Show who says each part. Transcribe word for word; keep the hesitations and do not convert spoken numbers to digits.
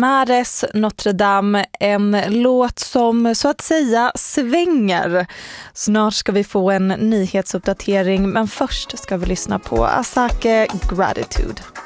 Speaker 1: Mares Notre Dame, en låt som så att säga svänger. Snart ska vi få en nyhetsuppdatering, men först ska vi lyssna på Asake Gratitude.